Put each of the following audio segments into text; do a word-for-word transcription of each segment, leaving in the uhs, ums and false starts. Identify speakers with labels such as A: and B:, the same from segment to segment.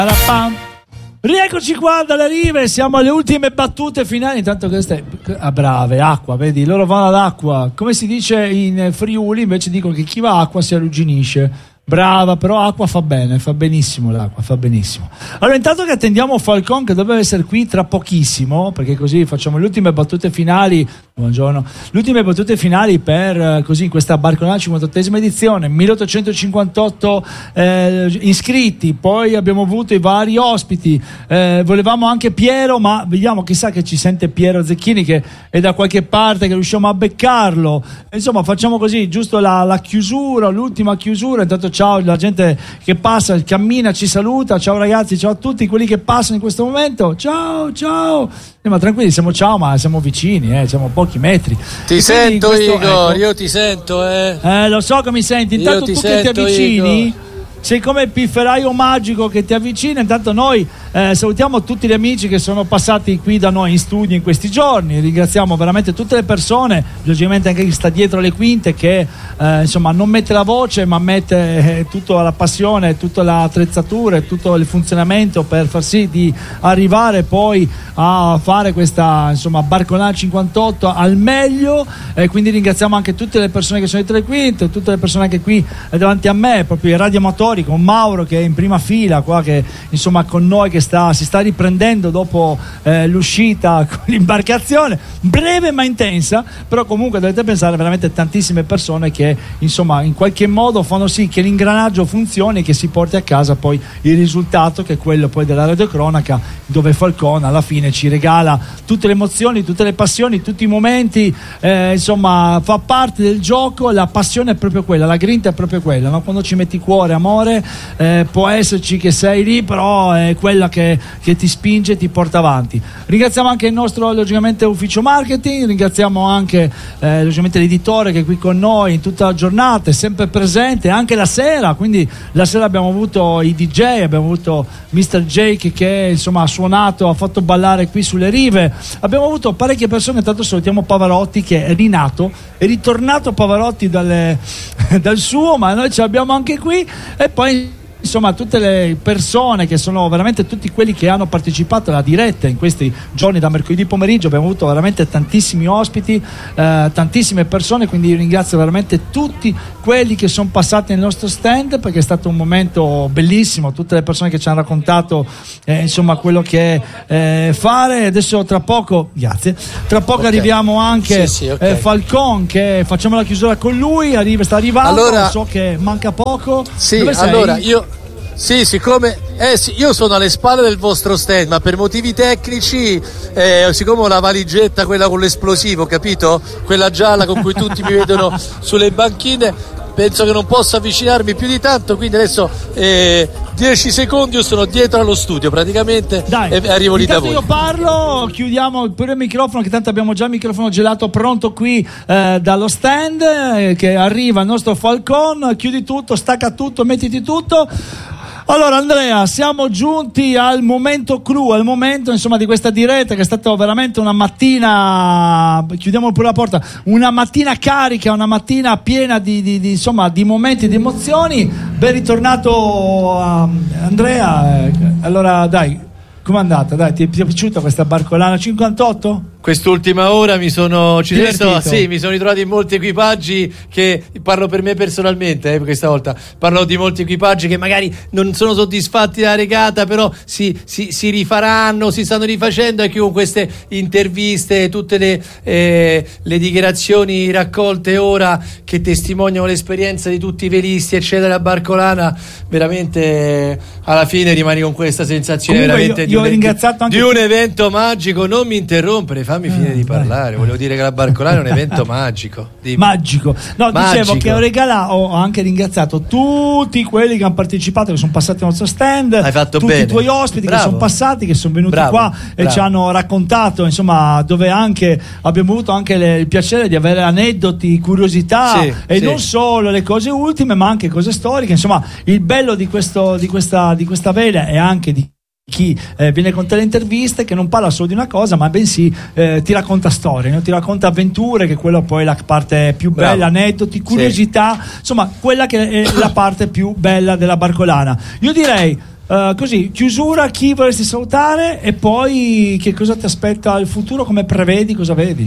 A: Rieccoci qua dalle rive, siamo alle ultime battute finali. Intanto queste ah, brave, acqua, vedi, loro vanno ad acqua. Come si dice in Friuli, invece dicono che chi va a acqua si arrugginisce. Brava, però acqua fa bene, fa benissimo l'acqua, fa benissimo. Allora, intanto che attendiamo Falcon, che doveva essere qui tra pochissimo, perché così facciamo le ultime battute finali. Buongiorno. Le ultime battute finali per così questa Barcolana cinquantottesima edizione, milleottocentocinquantotto eh, iscritti, poi abbiamo avuto i vari ospiti, eh, volevamo anche Piero, ma vediamo, chissà che ci sente Piero Zecchini che è da qualche parte, che riusciamo a beccarlo. Insomma, facciamo così, giusto la, la chiusura, l'ultima chiusura. Intanto ciao la gente che passa, cammina, ci saluta, ciao ragazzi, ciao a tutti quelli che passano in questo momento, ciao ciao. Eh, ma tranquilli, siamo ciao, ma siamo vicini, eh, siamo a pochi metri.
B: Ti e sento questo, Igor, ecco, io ti sento, eh.
A: Eh, lo so che mi senti. Intanto tu che ti avvicini, Igor, sei come il pifferaio magico che ti avvicina. Intanto noi eh, salutiamo tutti gli amici che sono passati qui da noi in studio in questi giorni. Ringraziamo veramente tutte le persone, logicamente anche chi sta dietro le quinte, che eh, insomma non mette la voce ma mette eh, tutta la passione, tutta l'attrezzatura e tutto il funzionamento per far sì di arrivare poi a fare questa insomma Barcolana cinquantotto al meglio. E quindi ringraziamo anche tutte le persone che sono dietro le quinte, tutte le persone anche qui eh, davanti a me, proprio i radioamatori, con Mauro che è in prima fila qua, che insomma con noi che sta, si sta riprendendo dopo eh, l'uscita con l'imbarcazione, breve ma intensa, però comunque dovete pensare veramente tantissime persone che insomma in qualche modo fanno sì che l'ingranaggio funzioni e che si porti a casa poi il risultato, che è quello poi della radiocronaca, dove Falcon alla fine ci regala tutte le emozioni, tutte le passioni, tutti i momenti, eh, insomma fa parte del gioco. La passione è proprio quella, la grinta è proprio quella, no? Quando ci metti cuore, amore, Eh, può esserci che sei lì, però è quella che, che ti spinge e ti porta avanti. Ringraziamo anche il nostro logicamente ufficio marketing, ringraziamo anche eh, logicamente l'editore che è qui con noi in tutta la giornata, è sempre presente anche la sera. Quindi la sera abbiamo avuto i D J, abbiamo avuto mister Jake che insomma ha suonato, ha fatto ballare qui sulle rive, abbiamo avuto parecchie persone. Tanto salutiamo Pavarotti che è rinato, è ritornato Pavarotti dalle, dal suo, ma noi ce l'abbiamo anche qui. E poi insomma tutte le persone che sono veramente, tutti quelli che hanno partecipato alla diretta in questi giorni da mercoledì pomeriggio. Abbiamo avuto veramente tantissimi ospiti, eh, tantissime persone, quindi ringrazio veramente tutti quelli che sono passati nel nostro stand, perché è stato un momento bellissimo, tutte le persone che ci hanno raccontato eh, insomma quello che è eh, fare. Adesso tra poco, grazie, tra poco okay. arriviamo anche sì, sì, okay. eh, Falcon, che facciamo la chiusura con lui, arriva, sta arrivando, allora, so che manca poco.
B: Sì,
A: Dove sei?
B: allora io Sì, siccome eh, sì, io sono alle spalle del vostro stand, ma per motivi tecnici, eh, siccome ho la valigetta, quella con l'esplosivo, capito? Quella gialla con cui tutti mi vedono sulle banchine, penso che non posso avvicinarmi più di tanto, quindi adesso eh, dieci secondi io sono dietro allo studio praticamente. Dai, e arrivo lì da voi.
A: Io parlo, chiudiamo pure il microfono, che tanto abbiamo già il microfono gelato pronto qui eh, dallo stand, eh, che arriva il nostro Falcon. Chiudi tutto, stacca tutto, mettiti tutto. Allora Andrea, siamo giunti al momento clou, al momento insomma di questa diretta, che è stata veramente una mattina, chiudiamo pure la porta, una mattina carica, una mattina piena di, di, di insomma di momenti, di emozioni. Ben ritornato a Andrea. Allora dai, com'è andata? Dai, ti è piaciuta questa Barcolana cinquantotto?
B: Quest'ultima ora mi sono ci resto, sì, mi sono ritrovato in molti equipaggi, che parlo per me personalmente, eh, questa volta parlo di molti equipaggi che magari non sono soddisfatti della regata, però si, si, si rifaranno, si stanno rifacendo, e con queste interviste, tutte le, eh, le dichiarazioni raccolte ora che testimoniano l'esperienza di tutti i velisti eccetera, la Barcolana, veramente alla fine rimani con questa sensazione. Comunque veramente io, io di, un, ringraziato anche di un evento magico. Non mi interrompere, fammi eh, finire di parlare. Volevo dire che la Barcolana è un evento magico. Dimmi. Magico. No,
A: magico. Dicevo che ho regalato, ho anche ringraziato tutti quelli che hanno partecipato, che sono passati al nostro stand. Hai fatto tutti bene. I tuoi ospiti Bravo. Che sono passati, che sono venuti Bravo. Qua e Bravo. Ci hanno raccontato, insomma, dove anche abbiamo avuto anche le, il piacere di avere aneddoti, curiosità, sì, e sì. non solo le cose ultime, ma anche cose storiche. Insomma, il bello di questo di questa di questa vela è anche di chi eh, viene con te le interviste, che non parla solo di una cosa, ma bensì eh, ti racconta storie, no? Ti racconta avventure, che quella poi è la parte più bella, Bravo. Aneddoti, curiosità, sì. Insomma, quella che è la parte più bella della Barcolana. Io direi Uh, così, chiusura, chi vorresti salutare e poi che cosa ti aspetta il futuro, come prevedi, cosa vedi?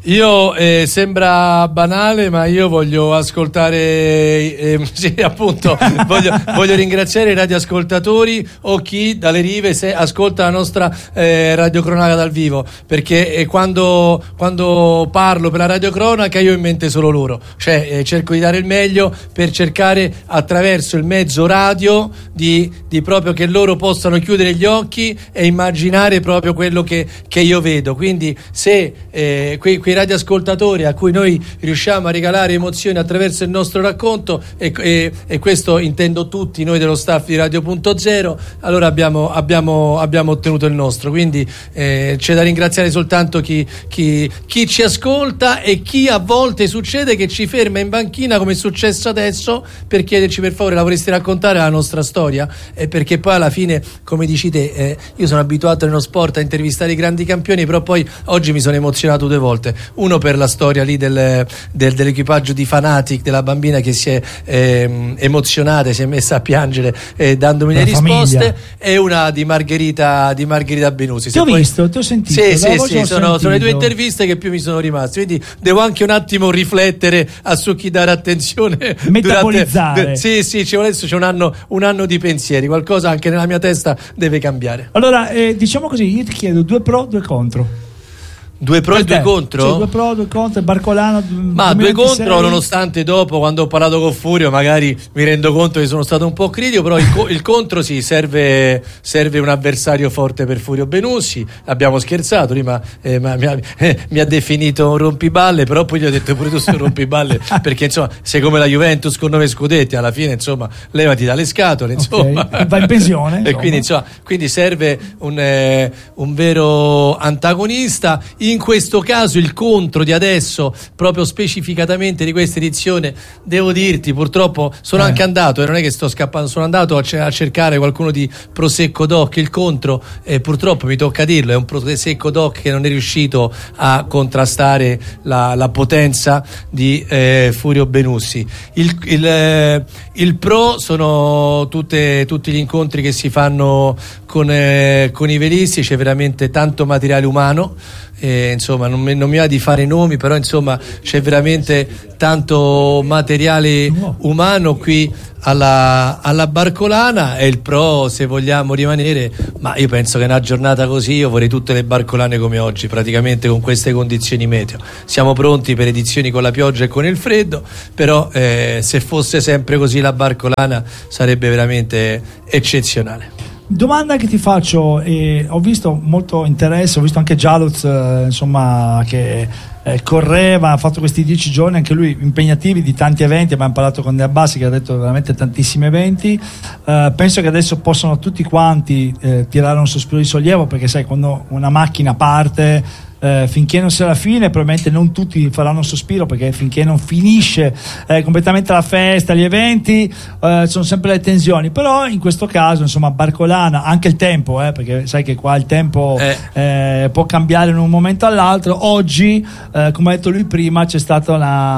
B: Io eh, sembra banale, ma io voglio ascoltare eh, sì, appunto voglio, voglio ringraziare i radioascoltatori o chi dalle rive se ascolta la nostra eh, radiocronaca dal vivo, perché eh, quando, quando parlo per la radiocronaca io ho in mente solo loro, cioè eh, cerco di dare il meglio per cercare attraverso il mezzo radio di, di proprio che loro possano chiudere gli occhi e immaginare proprio quello che, che io vedo. Quindi se eh, quei, quei radioascoltatori a cui noi riusciamo a regalare emozioni attraverso il nostro racconto, e, e, e questo intendo tutti noi dello staff di Radio Punto Zero, allora abbiamo, abbiamo, abbiamo ottenuto il nostro. Quindi eh, c'è da ringraziare soltanto chi, chi, chi ci ascolta e chi a volte succede che ci ferma in banchina, come è successo adesso, per chiederci per favore la vorresti raccontare la nostra storia, e perché poi alla fine, come dici te, eh, io sono abituato nello sport a intervistare i grandi campioni, però poi oggi mi sono emozionato due volte, uno per la storia lì del, del, dell'equipaggio di Fanatic, della bambina che si è eh, emozionata, si è messa a piangere eh, dandomi le risposte, famiglia. E una di Margherita di Margherita Benusi.
A: Ti ho poi... visto, ti ho sentito.
B: Sì, sì, sì, sono, sono le due interviste che più mi sono rimaste, quindi devo anche un attimo riflettere a su chi dare attenzione,
A: metabolizzare.
B: Durante... Sì, sì, cioè adesso c'è un anno, un anno di pensieri, qualcosa anche nella mia testa deve cambiare.
A: Allora, eh, diciamo così, io ti chiedo due pro, due contro.
B: Due pro e due contro?
A: Cioè, due pro, due contro, Barcolana.
B: Ma due contro, nonostante dopo, quando ho parlato con Furio, magari mi rendo conto che sono stato un po' critico, però il, co- il contro sì, serve, serve un avversario forte per Furio Benusi. Abbiamo scherzato, prima eh, ma, mi, ha, eh, mi ha definito un rompiballe, però poi gli ho detto pure tu sei un rompiballe, perché insomma sei come la Juventus con nove scudetti, alla fine insomma levati dalle scatole, insomma.
A: Okay. Va in pensione.
B: E quindi, insomma, quindi serve un, eh, un vero antagonista. In questo caso il contro di adesso, proprio specificatamente di questa edizione, devo dirti, purtroppo sono eh. anche andato, e non è che sto scappando, sono andato a, c- a cercare qualcuno di Prosecco Doc. Il contro, eh, purtroppo mi tocca dirlo, è un Prosecco Doc che non è riuscito a contrastare la, la potenza di eh, Furio Benussi. Il, il, eh, il pro sono tutte, tutti gli incontri che si fanno con, eh, con i velisti, c'è veramente tanto materiale umano. Eh, insomma non mi, non mi va di fare nomi, però insomma c'è veramente tanto materiale umano qui alla, alla Barcolana. E il pro, se vogliamo rimanere, ma io penso che una giornata così io vorrei tutte le Barcolane come oggi, praticamente con queste condizioni meteo. Siamo pronti per edizioni con la pioggia e con il freddo, però eh, se fosse sempre così la Barcolana sarebbe veramente eccezionale.
A: Domanda che ti faccio, eh, ho visto molto interesse, ho visto anche Jaluz, eh, insomma, che eh, correva, ha fatto questi dieci giorni, anche lui impegnativi, di tanti eventi. Abbiamo parlato con De Abbasi che ha detto veramente tantissimi eventi. Eh, penso che adesso possano tutti quanti eh, tirare un sospiro di sollievo, perché sai, quando una macchina parte, Eh, finché non sia la fine, probabilmente non tutti faranno un sospiro, perché finché non finisce eh, completamente la festa, gli eventi, eh, sono sempre le tensioni. Però in questo caso, insomma, Barcolana, anche il tempo, eh, perché sai che qua il tempo eh. Eh, può cambiare in un momento all'altro. Oggi, eh, come ha detto lui prima, c'è stata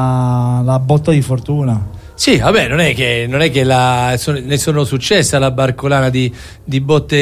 A: la, la botta di fortuna.
B: Sì, vabbè, non è che, non è che la, ne sono successe alla Barcolana di, di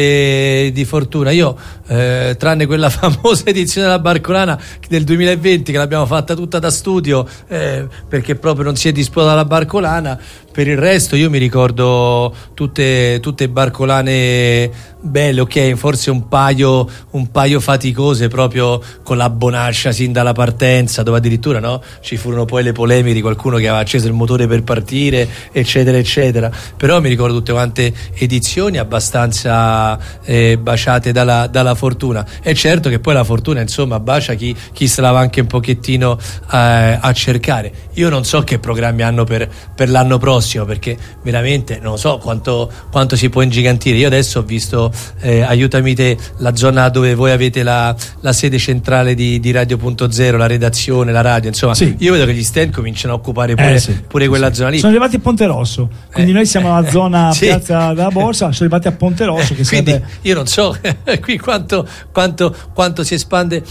B: botte di fortuna. Io, eh, tranne quella famosa edizione della Barcolana del duemilaventi che l'abbiamo fatta tutta da studio, eh, perché proprio non si è disputata la Barcolana, per il resto io mi ricordo tutte, tutte Barcolane belle, ok, forse un paio, un paio faticose, proprio con la Bonascia sin dalla partenza, dove addirittura, no, ci furono poi le polemiche di qualcuno che aveva acceso il motore per partire, eccetera eccetera. Però mi ricordo tutte quante edizioni abbastanza eh, baciate dalla, dalla fortuna. È certo che poi la fortuna, insomma, bacia chi, chi se la va anche un pochettino eh, a cercare. Io non so che programmi hanno per, per l'anno prossimo, perché veramente non so quanto, quanto si può ingigantire. Io adesso ho visto Eh, aiutami te, la zona dove voi avete la, la sede centrale di, di Radio Punto Zero, la redazione, la radio, insomma, sì. Io vedo che gli stand cominciano a occupare pure, eh, sì, pure quella
A: sì.
B: zona lì.
A: Sono arrivati a Ponte Rosso, quindi eh, noi siamo alla zona sì. Piazza della Borsa, sono arrivati a Ponte Rosso, che
B: quindi
A: sarebbe...
B: io non so qui quanto, quanto, quanto si espande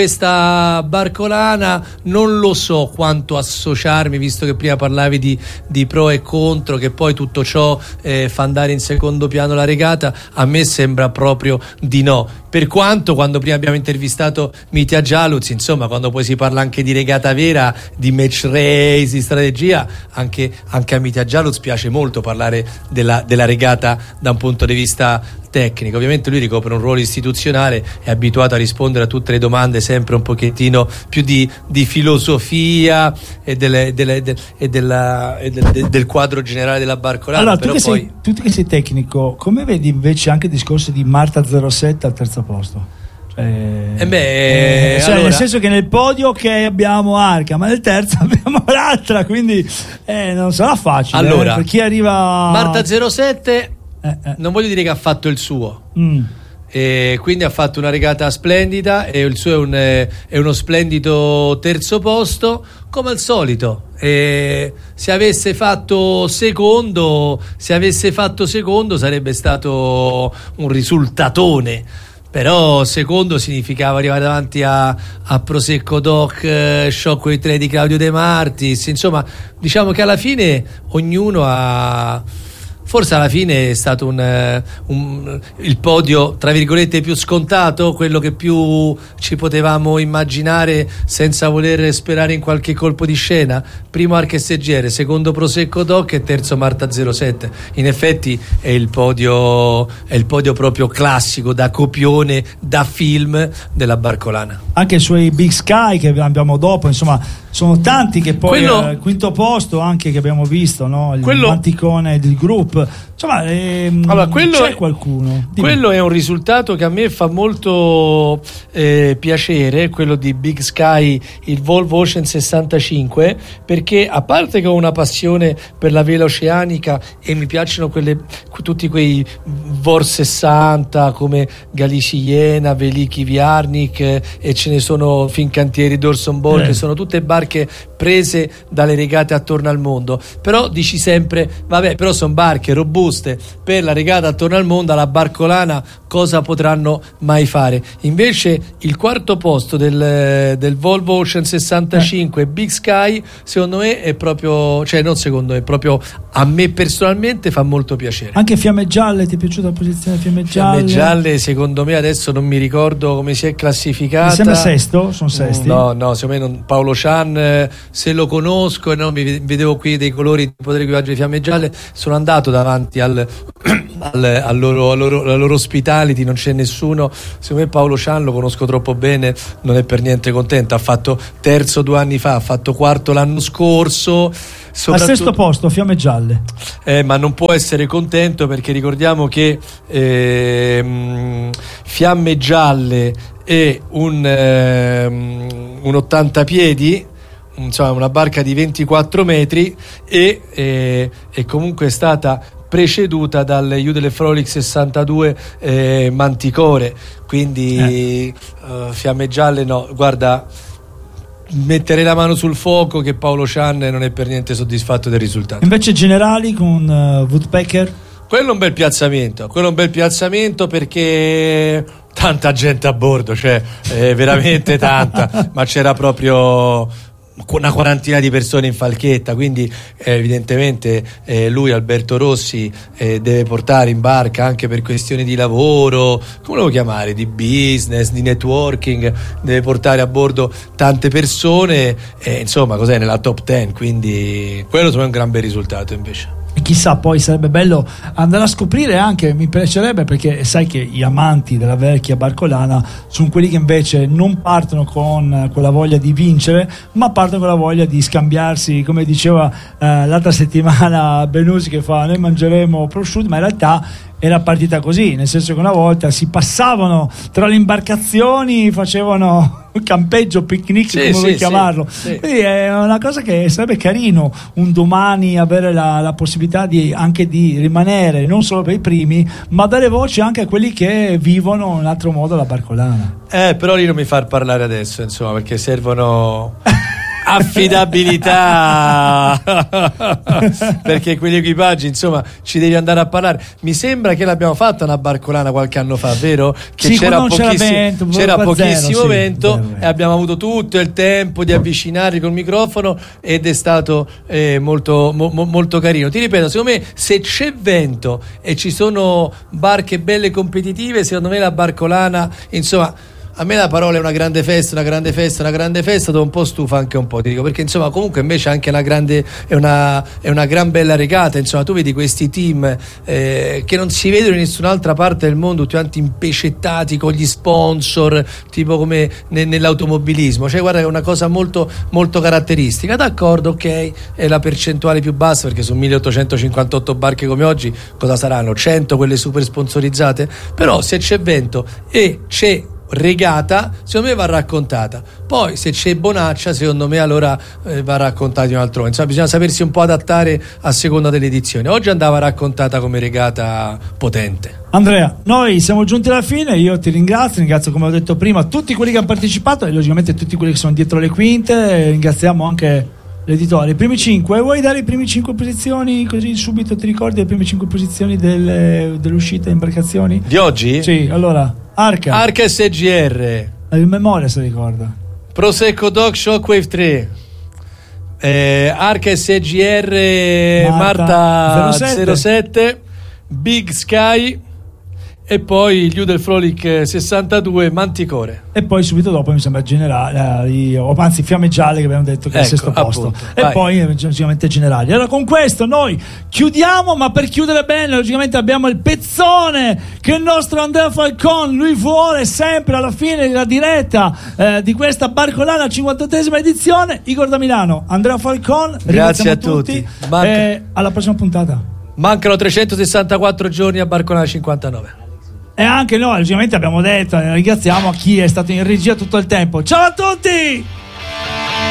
B: questa Barcolana, non lo so quanto associarmi, visto che prima parlavi di, di pro e contro, che poi tutto ciò eh, fa andare in secondo piano la regata, a me sembra proprio di no. Per quanto, quando prima abbiamo intervistato Mitja Jaluz, insomma, quando poi si parla anche di regata vera, di match race, di strategia, anche, anche a Mitja Jaluz piace molto parlare della, della regata da un punto di vista tecnico. Ovviamente lui ricopre un ruolo istituzionale, è abituato a rispondere a tutte le domande sempre un pochettino più di, di filosofia e, delle, delle, de, e, della, e del, de, del quadro generale della Barcolana.
A: Allora,
B: però
A: tu, che
B: poi...
A: sei, tu che sei tecnico, come vedi invece anche il discorso di Marta zero sette al terzo posto? Cioè,
B: eh beh,
A: eh, cioè
B: allora...
A: nel senso che nel podio che abbiamo Arca, ma nel terzo abbiamo l'altra, quindi eh, non sarà facile.
B: Allora,
A: eh, per chi arriva
B: Marta zero sette
A: eh, eh.
B: non voglio dire che ha fatto il suo,
A: mm.
B: e quindi ha fatto una regata splendida e il suo è, un, è uno splendido terzo posto, come al solito. E se avesse fatto secondo se avesse fatto secondo sarebbe stato un risultatone, però secondo significava arrivare davanti a, a Prosecco Doc, eh, Shockwave tre di Claudio De Martis. Insomma, diciamo che alla fine ognuno ha... Forse alla fine è stato un, un, il podio tra virgolette più scontato, quello che più ci potevamo immaginare senza voler sperare in qualche colpo di scena. Primo Arca S G R, secondo Prosecco Doc e terzo Marta zero sette. In effetti è il podio, è il podio proprio classico, da copione, da film della Barcolana.
A: Anche i suoi Big Sky che abbiamo dopo, insomma, sono tanti che poi
B: quello,
A: al quinto posto anche che abbiamo visto, no? Il
B: quello,
A: Manticone del gruppo. Insomma, ehm,
B: allora, quello
A: c'è
B: è,
A: qualcuno. Dimmi.
B: Quello è un risultato che a me fa molto eh, piacere, quello di Big Sky, il Volvo Ocean sessantacinque, perché a parte che ho una passione per la vela oceanica e mi piacciono quelle, tutti quei Vor sessanta come Galici Iena, Veliki Viarnik, eh, e ce ne sono Fincantieri d'Orson Ball, eh. che sono tutte barche prese dalle regate attorno al mondo. Però dici sempre, vabbè, però sono barche robuste per la regata attorno al mondo, alla Barcolana cosa potranno mai fare? Invece il quarto posto del, del Volvo Ocean sessantacinque eh. Big Sky, secondo me è proprio, cioè non secondo me, proprio a me personalmente fa molto piacere.
A: Anche Fiamme Gialle, ti è piaciuta la posizione Fiamme Gialle?
B: Fiamme Gialle secondo me adesso non mi ricordo come si è classificata.
A: Mi sembra sesto, sono sesti.
B: No, no, secondo me non, Paolo Chan, se lo conosco e no, mi vedevo qui dei colori di potere equipaggio di Fiamme Gialle, sono andato davanti al, al, al, loro, al, loro, al loro hospitality, non c'è nessuno. Secondo me Paolo Chan lo conosco troppo bene, non è per niente contento. Ha fatto terzo due anni fa, ha fatto quarto l'anno scorso.
A: Al sesto posto Fiamme Gialle,
B: eh, ma non può essere contento perché ricordiamo che eh, Fiamme Gialle è un, eh, un ottanta piedi, insomma una barca di ventiquattro metri e eh, è comunque stata preceduta dal Judele Frolic sessantadue eh, Manticore, quindi eh. uh, Fiamme Gialle no, guarda, metterei la mano sul fuoco che Paolo Chan non è per niente soddisfatto del risultato.
A: Invece generali con uh, Woodpecker,
B: quello è un bel piazzamento, quello è un bel piazzamento perché tanta gente a bordo, cioè eh, veramente tanta, ma c'era proprio una quarantina di persone in falchetta, quindi eh, evidentemente eh, lui, Alberto Rossi, eh, deve portare in barca anche per questioni di lavoro, come lo vuoi chiamare, di business, di networking, deve portare a bordo tante persone e insomma cos'è nella top dieci, quindi quello è un gran bel risultato invece.
A: E chissà, poi sarebbe bello andare a scoprire anche, mi piacerebbe, perché sai che gli amanti della vecchia Barcolana sono quelli che invece non partono con quella voglia di vincere, ma partono con la voglia di scambiarsi, come diceva eh, l'altra settimana Benusi, che fa noi mangeremo prosciutto, ma in realtà era partita così, nel senso che una volta si passavano tra le imbarcazioni, facevano campeggio, picnic,
B: sì,
A: come
B: sì,
A: vuoi chiamarlo.
B: Sì.
A: Quindi è una cosa che sarebbe carino un domani avere la, la possibilità di, anche di rimanere non solo per i primi, ma dare voce anche a quelli che vivono in un altro modo la Barcolana.
B: Eh, però lì non mi far parlare adesso, insomma, perché servono affidabilità perché quegli equipaggi, insomma, ci devi andare a parlare. Mi sembra che l'abbiamo fatta una barcolana qualche anno fa, vero? Che
A: sì,
B: c'era
A: pochissimo,
B: c'era vento, c'era pochissimo
A: zero,
B: vento,
A: sì, vero, vero.
B: E abbiamo avuto tutto il tempo di avvicinarli col microfono ed è stato eh, molto, mo, molto carino. Ti ripeto, secondo me, se c'è vento e ci sono barche belle competitive, secondo me la barcolana, insomma, a me la parola è una grande festa, una grande festa, una grande festa, dopo un po' stufa anche un po', ti dico, perché insomma comunque invece anche una grande, è una, è una gran bella regata, insomma tu vedi questi team eh, che non si vedono in nessun'altra parte del mondo, tutti quanti impecettati con gli sponsor, tipo come ne, nell'automobilismo, cioè guarda, è una cosa molto, molto caratteristica. D'accordo, ok, è la percentuale più bassa, perché su milleottocentocinquantotto barche come oggi cosa saranno? cento quelle super sponsorizzate, però se c'è vento e c'è regata, secondo me va raccontata. Poi se c'è bonaccia, secondo me allora eh, va raccontata in un altro modo. Insomma, bisogna sapersi un po' adattare a seconda delle edizioni. Oggi andava raccontata come regata potente.
A: Andrea, noi siamo giunti alla fine, io ti ringrazio, ringrazio come ho detto prima tutti quelli che hanno partecipato e logicamente tutti quelli che sono dietro le quinte, ringraziamo anche l'editore. I primi cinque, vuoi dare i primi cinque posizioni così subito, ti ricordi le prime cinque posizioni delle, dell'uscita imbarcazioni?
B: Di oggi?
A: Sì, allora Arca
B: Arca S G R,
A: in memoria se ricorda,
B: Prosecco Doc Shockwave tre, eh, Arca S G R Marta, Marta zero sette, Big Sky e poi gli Udel Frolic sessantadue Manticore.
A: E poi subito dopo mi sembra generale, o anzi Fiamme Gialle che abbiamo detto che ecco, è il sesto posto, appunto, e vai. Poi logicamente generali. Allora con questo noi chiudiamo, ma per chiudere bene logicamente abbiamo il pezzone che il nostro Andrea Falcon, lui vuole sempre alla fine della diretta eh, di questa barcolana cinquantottesima edizione. Igor da Milano, Andrea Falcon,
B: grazie a tutti, tutti.
A: Manca... e alla prossima puntata.
B: Mancano trecentosessantaquattro giorni a barcolana cinquantanove.
A: E anche noi, logicamente abbiamo detto, ringraziamo a chi è stato in regia tutto il tempo. Ciao a tutti!